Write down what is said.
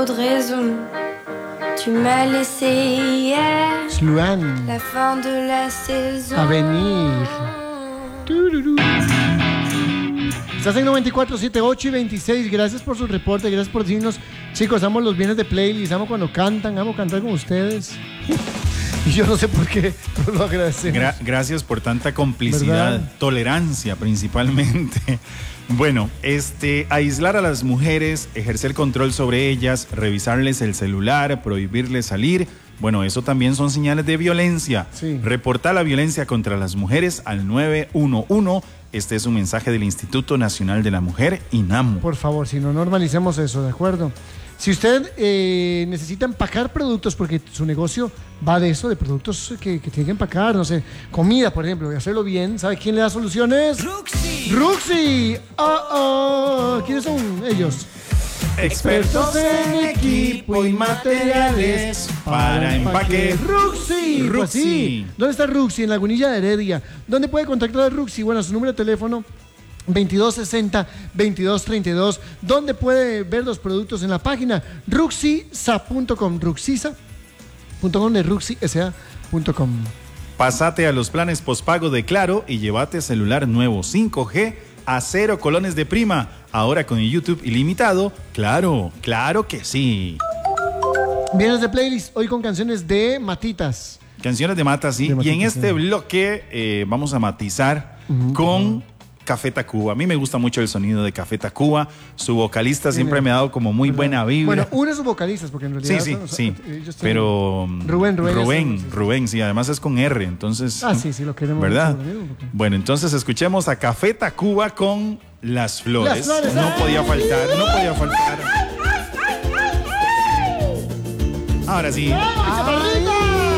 trop de raisons. Tu m'as laissé hier. Sluan. La fin de la saison. A venir. Tururú. Estás en 94.7, 8 y 26. Gracias por su reporte, gracias por decirnos, chicos, amo los bienes de playlist, amo cuando cantan, amo cantar con ustedes. Y yo no sé por qué, pero lo agradecemos. Gracias por tanta complicidad, ¿verdad? Tolerancia principalmente. Bueno, aislar a las mujeres, ejercer control sobre ellas, revisarles el celular, prohibirles salir. Bueno, eso también son señales de violencia. Sí. Reportar la violencia contra las mujeres al 911. Este es un mensaje del Instituto Nacional de la Mujer, INAMU. Por favor, si no normalicemos eso, ¿de acuerdo? Si usted necesita empacar productos, porque su negocio va de eso, de productos que tiene que empacar, no sé, comida, por ejemplo, y hacerlo bien, ¿sabe quién le da soluciones? Ruxi. ¡Ruxi! ¿Quiénes son ellos? Expertos en equipo y materiales para empaque. ¡Ruxi! Pues sí. ¿Dónde está Ruxi? En Lagunilla de Heredia. ¿Dónde puede contactar a Ruxi? Bueno, su número de teléfono 2260-2232. ¿Dónde puede ver los productos? En la página ruxisa.com. Ruxisa.com de ruxisa.com. Pásate a los planes postpago de Claro y llévate celular nuevo 5G a 0 colones de prima. Ahora con el YouTube ilimitado. Claro que sí. Vienes de playlist, hoy con canciones de Matitas. Canciones de Mata, sí. De Matitas, y en este sí. bloque vamos a matizar con Café Tacuba. A mí me gusta mucho el sonido de Café Tacuba. Su vocalista siempre me ha dado como muy buena vibra. Bueno, uno de sus vocalistas, porque en realidad... Sí. Pero... Rubén, sí. Además es con R, entonces... sí, lo queremos. ¿Verdad? Mucho, Bueno, entonces escuchemos a Café Tacuba con Las Flores. Las Flores. No podía faltar. Ahora sí. ¡Ay,